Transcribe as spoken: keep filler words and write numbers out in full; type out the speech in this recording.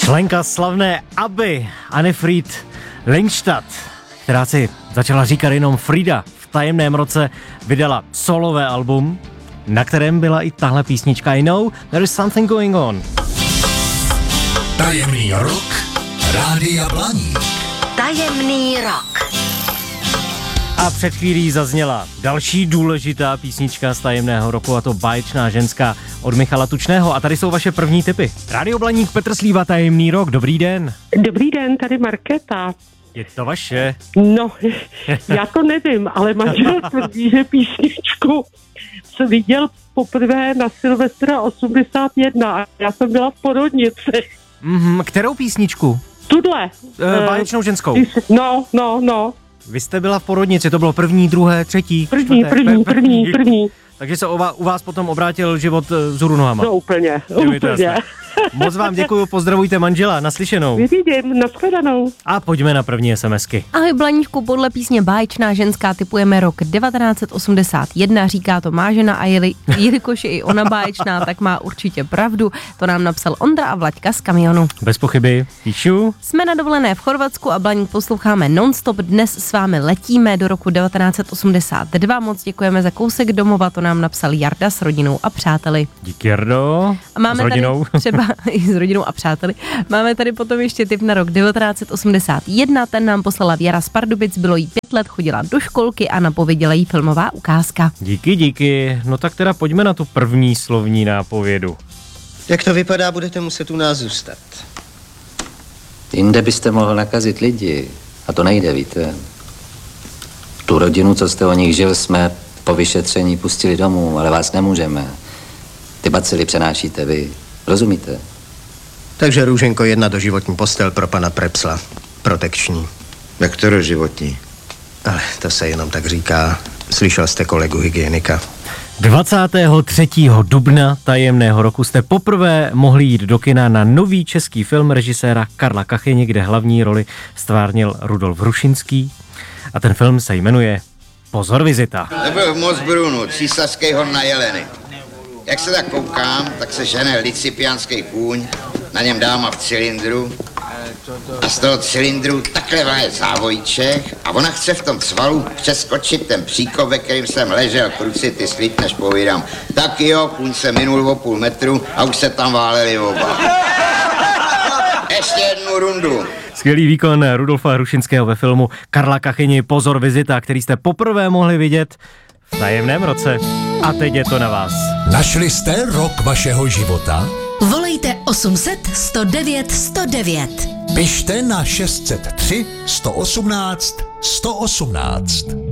Členka slavné ABBY Annefried Lyngstad, která si začala říkat jenom Frida, v tajemném roce vydala solové album, na kterém byla i tahle písnička I Know There Is Something Going On. Tajemný rok Rádia Blaník. Tajemný rok. A před chvílí zazněla další důležitá písnička z tajemného roku, a to Báječná ženská od Michala Tučného. A tady jsou vaše první tipy. Rádio Blaník, Petr Slíva, Tajemný rok, dobrý den. Dobrý den, tady Markéta. Je to vaše? No, já to nevím, ale manžel tvrdí, že písničku jsem viděl poprvé na Silvestra osmdesát jedna a já jsem byla v porodnici. Mm-hmm, kterou písničku? Tudle. E, Báječnou ženskou. No, no, no. Vy jste byla v porodnici, to bylo první, druhé, třetí, První, čtvrté, první, první, první. Takže se u vás potom obrátil život vzhůru nohama. No úplně, úplně. Moc vám děkuju, pozdravujte manžela, naslyšenou. Vidím, nashledanou. A pojďme na první SMSky. Ahoj Blaníčku, podle písně Báječná ženská tipujeme rok devatenáct set osmdesát jedna, říká to má žena a jeli, jelikož je i ona báječná, tak má určitě pravdu. To nám napsal Ondra a Vlaďka z Kamionu. Bez pochyby, píšu. Jsme na dovolené v Chorvatsku a Blaník posloucháme nonstop, dnes s vámi letíme do roku devatenáct set osmdesát dva, moc děkujeme za kousek domova, to nám napsal Jarda s rodinou a přáteli. Díky Jardo, a máme s rodinou. Tady třeba i s rodinou a přáteli. Máme tady potom ještě tip na rok devatenáct set osmdesát jedna, ten nám poslala Věra z Pardubic, bylo jí pět let, chodila do školky a napověděla jí filmová ukázka. Díky, díky. No tak teda pojďme na tu první slovní nápovědu. Jak to vypadá, budete muset u nás zůstat. Jinde byste mohl nakazit lidi a to nejde, víte. Tu rodinu, co jste o nich žil, jsme po vyšetření pustili domů, ale vás nemůžeme. Ty bacily přenášíte vy. Rozumíte? Takže Růženko, jedna doživotní postel pro pana Prepsla. Protekční. Jak to doživotní? Ale to se jenom tak říká. Slyšel jste kolegu hygienika. dvacátého třetího dubna tajemného roku jste poprvé mohli jít do kina na nový český film režiséra Karla Kachyně, kde hlavní roli stvárnil Rudolf Hrušinský. A ten film se jmenuje Pozor, vizita. Nebyl v Mosbrunu, císařský hon na jeleny. Jak se tak koukám, tak se žene licipiánský kůň, na něm dáma v cylindru a z toho cylindru takhle váje závojíček a ona chce v tom svalu přeskočit ten příkop, ve kterým jsem ležel, kruci, ty slítneš, povídám. Tak jo, kůň se minul o půl metru a už se tam váleli oba. Ještě jednu rundu. Skvělý výkon Rudolfa Hrušinského ve filmu Karla Kachyni Pozor, vizita, který jste poprvé mohli vidět v tajemném roce. A teď je to na vás. Našli jste rok vašeho života? Volejte osm set sto devět sto devět. Pište na šest set tři sto osmnáct sto osmnáct.